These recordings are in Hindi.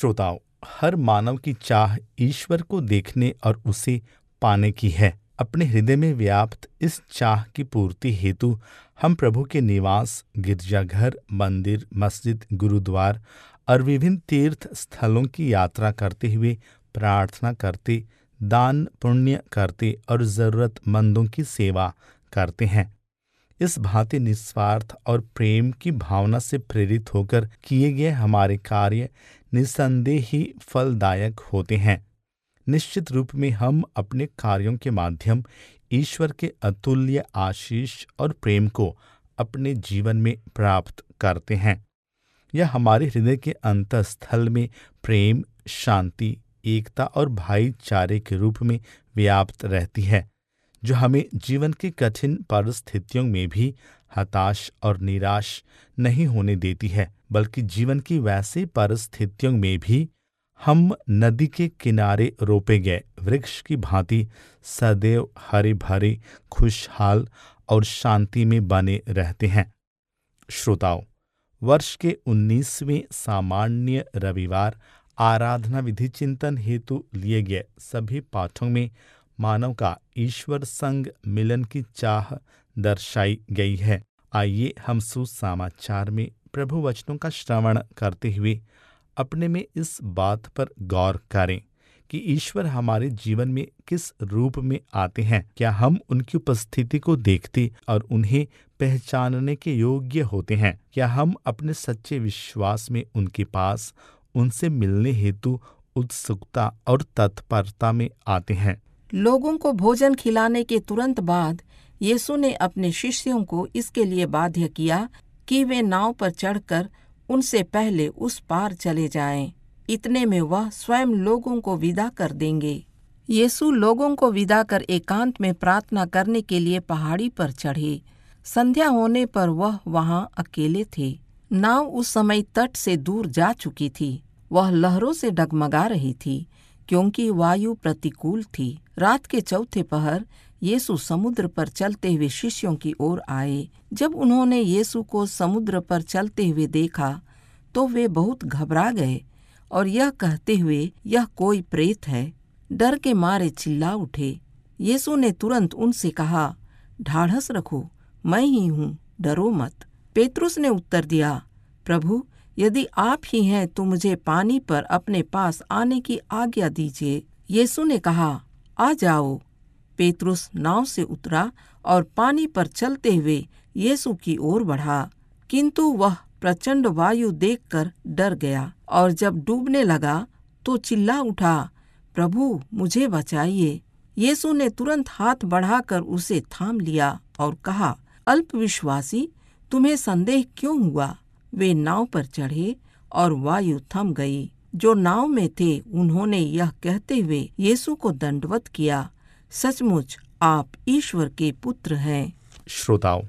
श्रोताओं, हर मानव की चाह ईश्वर को देखने और उसे पाने की है। अपने हृदय में व्याप्त इस चाह की पूर्ति हेतु हम प्रभु के निवास, गिरजाघर, मंदिर, मस्जिद, गुरुद्वार और विभिन्न तीर्थ स्थलों की यात्रा करते हुए प्रार्थना करते, दान पुण्य करते और जरूरतमंदों की सेवा करते हैं। इस भांति निस्वार्थ और प्रेम की भावना से प्रेरित होकर किए गए हमारे कार्य निस्संदेह ही फलदायक होते हैं। निश्चित रूप में हम अपने कार्यों के माध्यम ईश्वर के अतुल्य आशीष और प्रेम को अपने जीवन में प्राप्त करते हैं। यह हमारे हृदय के अंतःस्थल में प्रेम, शांति, एकता और भाईचारे के रूप में व्याप्त रहती है, जो हमें जीवन की कठिन परिस्थितियों में भी हताश और निराश नहीं होने देती है, बल्कि जीवन की वैसी परिस्थितियों में भी हम नदी के किनारे रोपे गए वृक्ष की भांति सदैव हरे भरे, खुशहाल और शांति में बने रहते हैं। श्रोताओं, वर्ष के 19वें सामान्य रविवार आराधना विधि चिंतन हेतु लिए गए सभी पाठों में मानव का ईश्वर संग मिलन की चाह दर्शाई गई है। आइए हम सुसमाचार में प्रभु वचनों का श्रवण करते हुए अपने में इस बात पर गौर करें कि ईश्वर हमारे जीवन में किस रूप में आते हैं। क्या हम उनकी उपस्थिति को देखते और उन्हें पहचानने के योग्य होते हैं? क्या हम अपने सच्चे विश्वास में उनके पास उनसे मिलने हेतु उत्सुकता और तत्परता में आते हैं? लोगों को भोजन खिलाने के तुरंत बाद यीशु ने अपने शिष्यों को इसके लिए बाध्य किया कि वे नाव पर चढ़कर उनसे पहले उस पार चले जाएं। इतने में वह स्वयं लोगों को विदा कर देंगे। यीशु लोगों को विदा कर एकांत में प्रार्थना करने के लिए पहाड़ी पर चढ़े। संध्या होने पर वह वहां अकेले थे। नाव उस समय तट से दूर जा चुकी थी। वह लहरों से डगमगा रही थी क्योंकि वायु प्रतिकूल थी। रात के चौथे पहर यीशु समुद्र पर चलते हुए शिष्यों की ओर आए। जब उन्होंने यीशु को समुद्र पर चलते हुए देखा तो वे बहुत घबरा गए और यह कहते हुए, यह कोई प्रेत है, डर के मारे चिल्ला उठे। यीशु ने तुरंत उनसे कहा, ढाढ़स रखो, मैं ही हूँ, डरो मत। पेतरुस ने उत्तर दिया, प्रभु, यदि आप ही हैं तो मुझे पानी पर अपने पास आने की आज्ञा दीजिए। यीशु ने कहा, आ जाओ। पेतरुस नाव से उतरा और पानी पर चलते हुए यीशु की ओर बढ़ा, किंतु वह प्रचंड वायु देखकर डर गया और जब डूबने लगा तो चिल्ला उठा, प्रभु, मुझे बचाइए। यीशु ने तुरंत हाथ बढ़ाकर उसे थाम लिया और कहा, अल्पविश्वासी, तुम्हें संदेह क्यों हुआ? वे नाव पर चढ़े और वायु थम गई। जो नाव में थे उन्होंने यह कहते हुए यीशु को दंडवत किया, सचमुच आप ईश्वर के पुत्र हैं। श्रोताओं,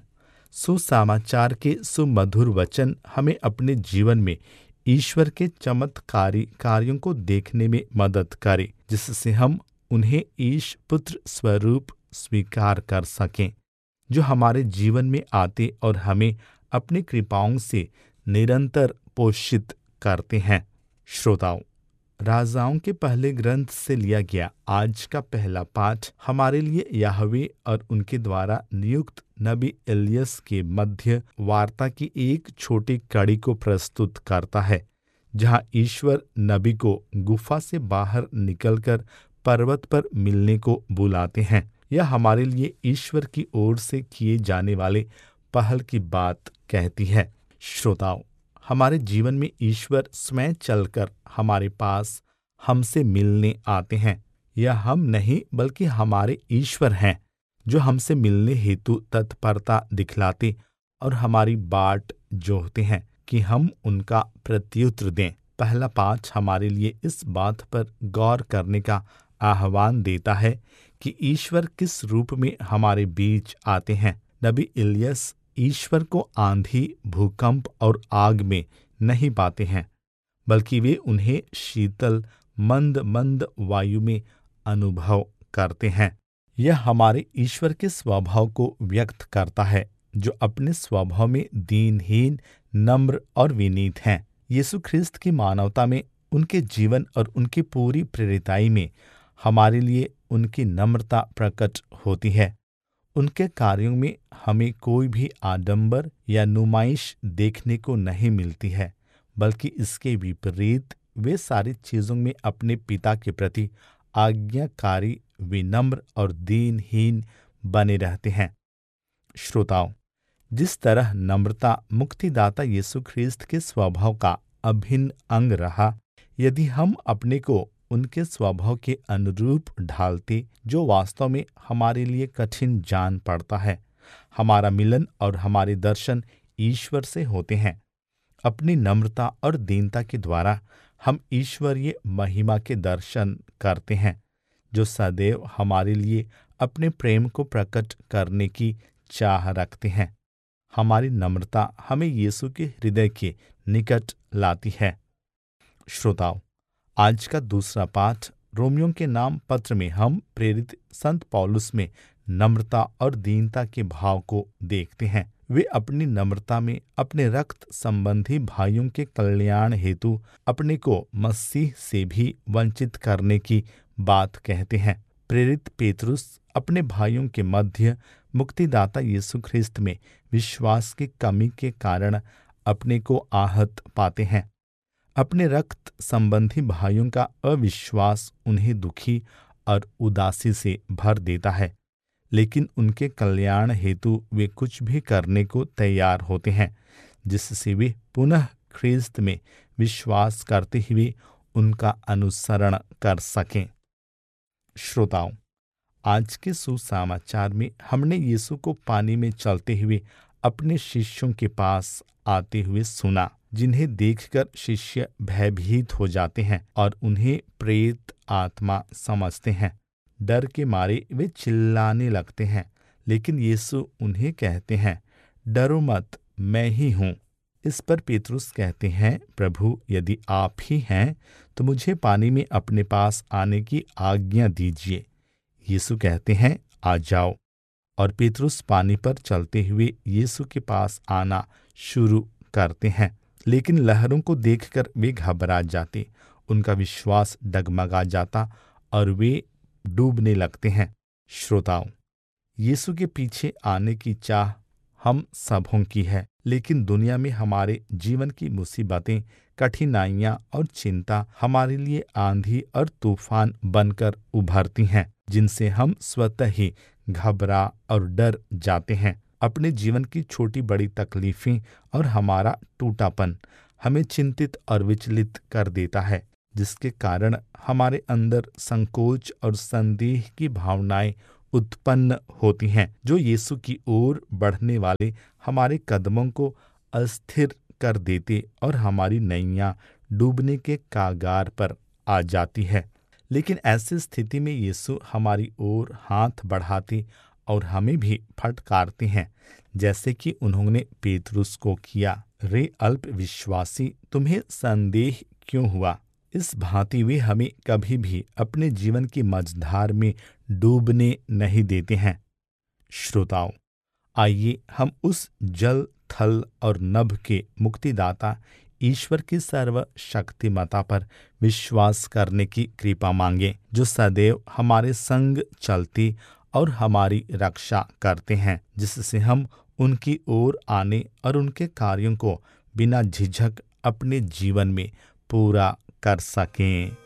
सुसमाचार के सुमधुर वचन हमें अपने जीवन में ईश्वर के चमत्कारी कार्यों को देखने में मदद करें, जिससे हम उन्हें ईश पुत्र स्वरूप स्वीकार कर सकें, जो हमारे जीवन में आते और हमें अपनी कृपाओं से निरंतर पोषित करते हैं। श्रोताओं, राजाओं के पहले ग्रंथ से लिया गया आज का पहला पाठ हमारे लिए याहवे और उनके द्वारा नियुक्त नबी इलियस के मध्य वार्ता की एक छोटी कड़ी को प्रस्तुत करता है, जहां ईश्वर नबी को गुफा से बाहर निकलकर पर्वत पर मिलने को बुलाते हैं। यह हमारे लिए ईश्वर की ओर से किए जाने वाले पहल की बात कहती है। श्रोताओं, हमारे जीवन में ईश्वर स्वयं चलकर हमारे पास हमसे मिलने आते हैं। यह हम नहीं बल्कि हमारे ईश्वर हैं, जो हमसे मिलने हेतु तत्परता दिखलाते और हमारी बाट जोहते हैं कि हम उनका प्रत्युत्तर दें। पहला पाठ हमारे लिए इस बात पर गौर करने का आह्वान देता है कि ईश्वर किस रूप में हमारे बीच आते हैं। नबी इलियस ईश्वर को आंधी, भूकंप और आग में नहीं पाते हैं, बल्कि वे उन्हें शीतल मंद मंद वायु में अनुभव करते हैं। यह हमारे ईश्वर के स्वभाव को व्यक्त करता है, जो अपने स्वभाव में दीनहीन, नम्र और विनीत हैं। यीशु ख्रिस्त की मानवता में उनके जीवन और उनकी पूरी प्रेरिताई में हमारे लिए उनकी नम्रता प्रकट होती है। उनके कार्यों में हमें कोई भी आडंबर या नुमाइश देखने को नहीं मिलती है, बल्कि इसके विपरीत वे सारी चीजों में अपने पिता के प्रति आज्ञाकारी, विनम्र और दीनहीन बने रहते हैं। श्रोताओं, जिस तरह नम्रता मुक्तिदाता यीशु ख्रीस्त के स्वभाव का अभिन्न अंग रहा, यदि हम अपने को उनके स्वभाव के अनुरूप ढालते, जो वास्तव में हमारे लिए कठिन जान पड़ता है, हमारा मिलन और हमारे दर्शन ईश्वर से होते हैं। अपनी नम्रता और दीनता के द्वारा हम ईश्वरीय महिमा के दर्शन करते हैं, जो सदैव हमारे लिए अपने प्रेम को प्रकट करने की चाह रखते हैं। हमारी नम्रता हमें यीशु के हृदय के निकट लाती है। श्रोताओं, आज का दूसरा पाठ रोमियों के नाम पत्र में हम प्रेरित संत पौलुस में नम्रता और दीनता के भाव को देखते हैं। वे अपनी नम्रता में अपने रक्त संबंधी भाइयों के कल्याण हेतु अपने को मसीह से भी वंचित करने की बात कहते हैं। प्रेरित पेतरुस अपने भाइयों के मध्य मुक्तिदाता यीशु ख्रीस्त में विश्वास की कमी के कारण अपने को आहत पाते हैं। अपने रक्त संबंधी भाइयों का अविश्वास उन्हें दुखी और उदासी से भर देता है, लेकिन उनके कल्याण हेतु वे कुछ भी करने को तैयार होते हैं, जिससे वे पुनः ख्रीस्त में विश्वास करते हुए उनका अनुसरण कर सकें। श्रोताओं, आज के सुसमाचार में हमने यीशु को पानी में चलते हुए अपने शिष्यों के पास आते हुए सुना, जिन्हें देखकर शिष्य भयभीत हो जाते हैं और उन्हें प्रेत आत्मा समझते हैं। डर के मारे वे चिल्लाने लगते हैं, लेकिन यीशु उन्हें कहते हैं, डरो मत, मैं ही हूँ। इस पर पेतरुस कहते हैं, प्रभु, यदि आप ही हैं तो मुझे पानी में अपने पास आने की आज्ञा दीजिए। यीशु कहते हैं, आ जाओ। और पेतरुस पानी पर चलते हुए यीशु के पास आना शुरू करते हैं, लेकिन लहरों को देखकर वे घबरा जाते, उनका विश्वास डगमगा जाता और वे डूबने लगते हैं। श्रोताओं, यीशु के पीछे आने की चाह हम सबों की है, लेकिन दुनिया में हमारे जीवन की मुसीबतें, कठिनाइयां और चिंता हमारे लिए आंधी और तूफान बनकर उभरती हैं, जिनसे हम स्वतः ही घबरा और डर जाते हैं। अपने जीवन की छोटी बड़ी तकलीफें और हमारा टूटापन हमें चिंतित और विचलित कर देता है, जिसके कारण हमारे अंदर संकोच और संदेह की भावनाएं उत्पन्न होती हैं, जो यीशु की ओर बढ़ने वाले हमारे कदमों को अस्थिर कर देते और हमारी नैया डूबने के कागार पर आ जाती है। लेकिन ऐसी स्थिति में यीशु हमारी ओर हाथ बढ़ाते और हमें भी फटकारते हैं, जैसे कि उन्होंने पेतरुस को किया, रे अल्प विश्वासी, तुम्हें संदेह क्यों हुआ। इस भांति वे हमें कभी भी अपने जीवन की मझधार में डूबने नहीं देते हैं। श्रोताओं, आइए हम उस जल, थल और नभ के मुक्तिदाता ईश्वर की सर्वशक्तिमता पर विश्वास करने की कृपा मांगे, जो सदैव हमारे संग चलती और हमारी रक्षा करते हैं, जिससे हम उनकी ओर आने और उनके कार्यों को बिना झिझक अपने जीवन में पूरा कर सकें।